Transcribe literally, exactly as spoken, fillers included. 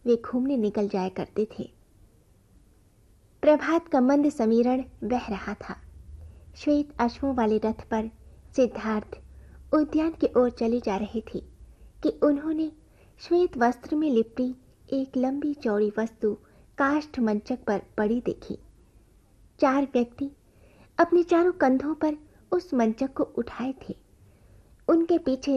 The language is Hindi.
वे घूमने निकल जाया करते थे। प्रभात का मंद समीरण बह रहा था। श्वेत अश्वों वाले रथ पर सिद्धार्थ उद्यान की ओर चले जा रहे थे कि उन्होंने श्वेत वस्त्र में लिपटी एक लंबी चौड़ी वस्तु काष्ठ मंचक पर पड़ी देखी। चार व्यक्ति अपने चारों कंधों पर उस मंचक को उठाए थे। उनके पीछे